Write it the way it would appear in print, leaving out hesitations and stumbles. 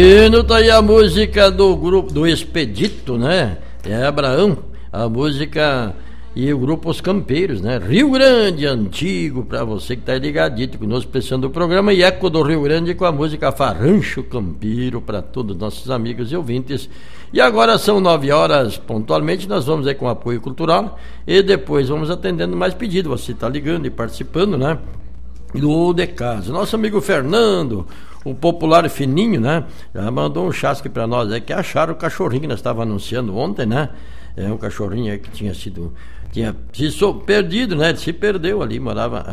Bueno, tá aí a música do grupo do Expedito, né? É Abraão, a música e o grupo Os Campeiros, né? Rio Grande Antigo, pra você que tá ligadito conosco, prestando o programa, e Eco do Rio Grande com a música Farrancho Campeiro para todos os nossos amigos e ouvintes. E agora são 9 horas pontualmente, nós vamos aí com apoio cultural e depois vamos atendendo mais pedidos. Você tá ligando e participando, né? Do de casa. Nosso amigo Fernando, o popular fininho, né? Já mandou um chasque pra nós aí, que acharam o cachorrinho que nós estávamos anunciando ontem, né? É um cachorrinho aí que tinha se perdido, né? Ele se perdeu ali, morava